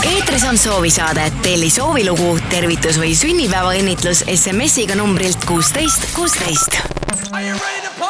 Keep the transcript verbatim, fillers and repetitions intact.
eetris on soovisaade. Telli soovilugu, tervitus või sünnipäevaõnnitlus S M S-iga numbrilt kuusteist kuusteist.